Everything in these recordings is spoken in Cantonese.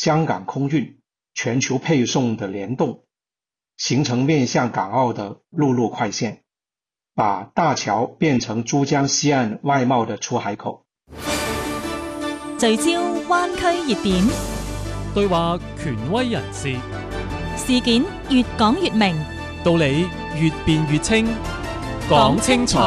香港空运、全球配送的联動，形成面向港澳的陸路快線，把大橋變成珠江西岸外貿的出海口。 聚焦灣區熱點， 對話權威人士， 事件越講越明， 道理越辯越清，講清楚。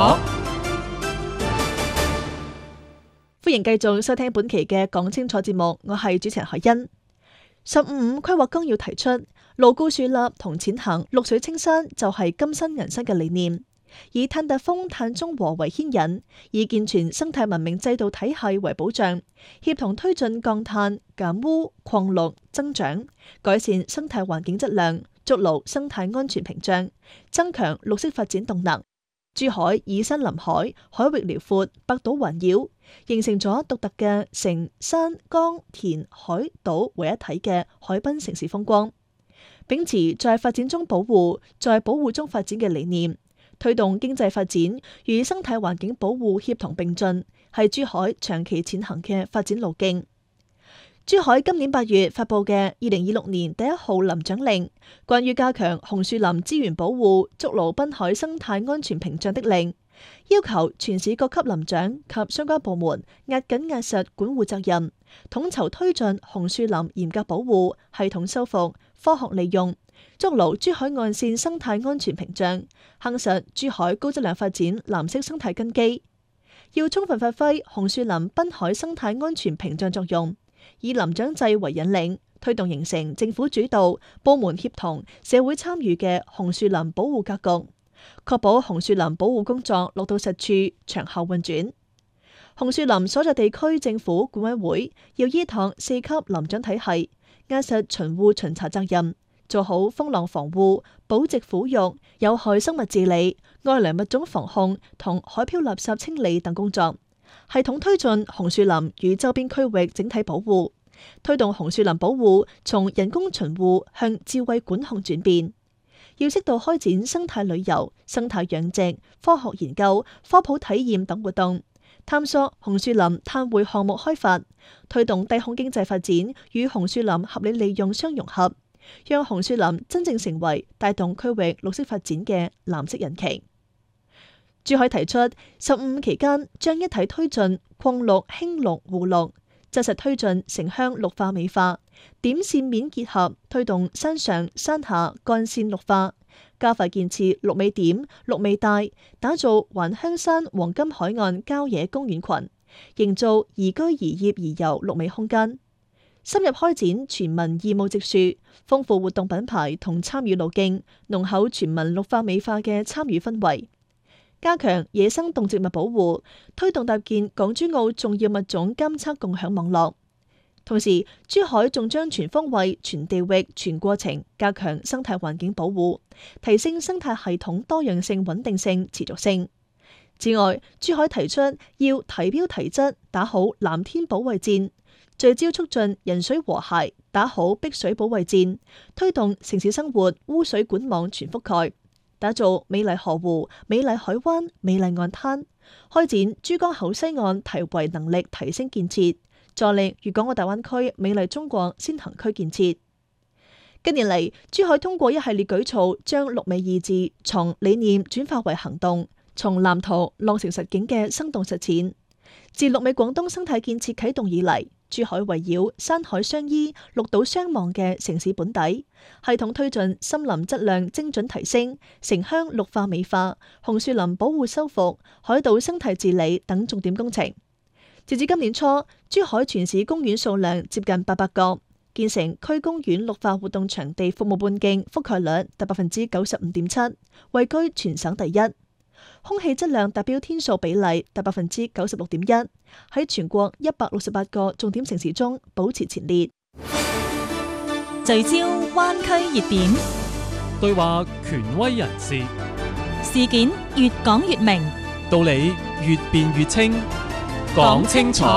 歡迎繼續收聽本期嘅講清楚節目，我係主持人海欣。15規劃綱要提出，牢固樹立同踐行綠水青山就係今生人生嘅理念，以碳達峰、碳中和為牽引，以健全生態文明制度體系為保障，協同推進降碳、減污、擴綠、增長，改善生態環境質量，築牢生態安全屏障，增強綠色發展動能。珠海以山臨海，海域遼闊，百島環繞，形成咗獨特嘅城山江田海島為一體嘅海濱城市風光。秉持在發展中保護，在保護中發展嘅理念，推動經濟發展與生態環境保護協同並進，係珠海長期踐行嘅發展路徑。珠海今年8月發佈嘅2026年第1號林長令，關於加強紅樹林資源保護、築牢濱海生態安全屏障的令，要求全市各級林長及相關部門壓緊壓實管護責任，統籌推進紅樹林嚴格保護、系統修復、科學利用，築牢珠海岸線生態安全屏障，夯實珠海高質量發展藍色生態根基。要充分發揮紅樹林濱海生態安全屏障作用，以林長制為引領，推動形成政府主導、部門協同、社會參與嘅紅樹林保護格局，確保紅樹林保護工作落到實處、長效運轉。紅樹林所在地區政府管委會要依託4級林長體系，壓實巡護巡查責任，做好風浪防護、保值撫育、有害生物治理、外來物種防控同海漂垃圾清理等工作，系統推進紅樹林與周邊區域整體保護，推動紅樹林保護從人工巡護向智慧管控轉變。要適度開展生態旅遊、生態養殖、科學研究、科普體驗等活動，探索紅樹林碳匯項目開發，推動低空經濟發展與紅樹林合理利用相融合，讓紅樹林真正成為帶動區域綠色發展嘅藍色引擎。珠海提出15期間將一體推進擴綠、興綠、護綠，紮實推進城鄉綠化美化，點線面結合，推動山上山下幹線綠化，加快建設綠美點、綠美帶，打造環香山黃金海岸郊野公園群，營造宜居宜業宜遊綠美空間。深入開展全民義務植樹，豐富活動品牌同參與路徑，濃厚全民綠化美化嘅參與氛圍。加強野生動植物保護，推動搭建港珠澳重要物種監測共享網絡。同時，珠海仲將全方位、全地域、全過程加強生態環境保護，提升生態系統多樣性、穩定性、持續性。此外，珠海提出要提標提質，打好藍天保衛戰，聚焦促進人水和諧，打好碧水保衛戰，推動城市生活污水管網全覆蓋，打造美麗河湖、美麗海灣、美麗岸灘，開展珠江口西岸堤圍能力提升建設，助力粵港澳大灣區美麗中國先行區建設。近年嚟，珠海通過一系列舉措，將綠美意志從理念轉化為行動，從藍圖落成實境嘅生動實踐。自綠美廣東生態建設啟動以嚟，珠海圍繞山海相依、綠島相望嘅城市本底，系統推進森林質量精準提升、城鄉綠化美化、紅樹林保護修復、海島生態治理等重點工程。截至今年初，珠海全市公園數量接近800個，建成區公園綠化活動場地服務半徑覆蓋率達95.7%，位居全省第一。空氣質量達標天數比例達96.1%，喺全國168個重點城市中保持前列。 聚焦灣區熱點， 對話權威人士， 事件越講越明， 道理越辯越清，講清楚。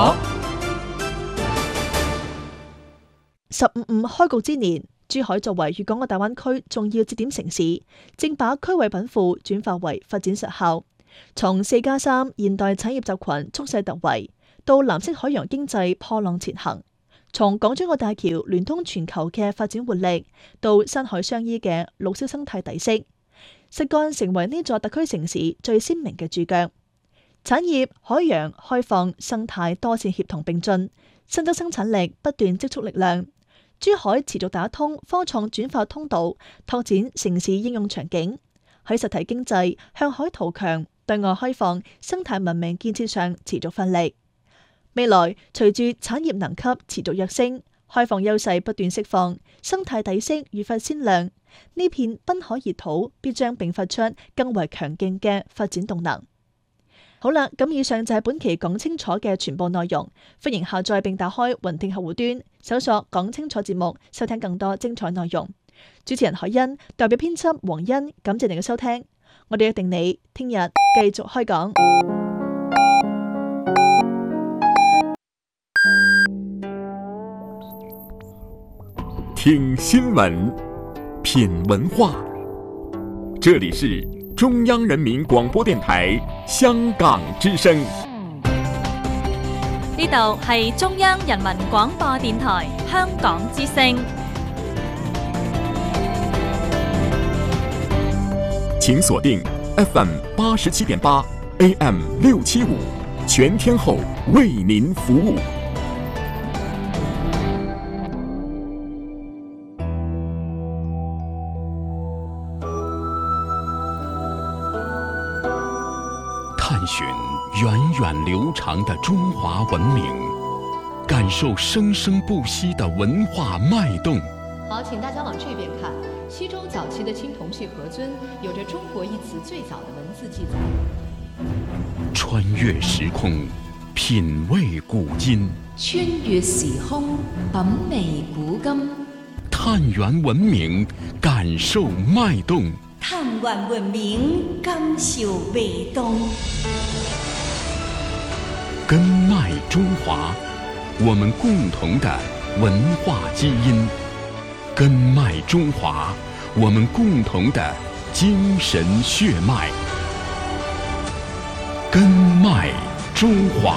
15開局之年，珠海作為粵港澳大灣區重要節點城市，正把區位稟賦轉化為發展實效，從4+3現代產業集群蓄勢突圍，到藍色海洋經濟破浪前行， 從港珠澳大橋聯通全球嘅發展活力，到山海相依嘅綠色生態底色，實幹成為呢座特區城市最鮮明嘅注腳。產業、海洋、開放、生態多線協同並進，新增生產力不斷積蓄力量。珠海持續打通科創轉化通道，拓展城市應用場景，喺實體經濟向海圖強、對外開放、生態文明建設上持續奮力。未來隨住產業能級持續躍升，開放優勢不斷釋放，生態底色愈發鮮亮，呢片濱海熱土必將迸發出更為強勁嘅發展動能。好啦，咁以上就係本期講清楚嘅全部內容，歡迎下載並打開雲聽客戶端，搜索講清楚節目，收聽更多精彩內容。主持人海欣代表編輯黃欣，感謝你嘅收聽，我哋約定你聽日繼續開講。 聽新聞，品文化，這裡是中央人民廣播電台香港之聲。 呢度係中央人民廣播電台香港之聲。 請鎖定 FM 87.8 AM 675，全天候為您服務。探尋源遠流長的中華文明，感受生生不息的文化脈動。 好，請大家往這邊看。西周早期的青銅器盒尊有着中國一詞最早的文字記載。 穿越時空，品味古今。 穿越時空，品味古今。 探源文明，感受脈動。 探源文明，感受脈動。 根脈中華，我們共同的文化基因。根脈中華，我們共同的精神血脈。根脈中華。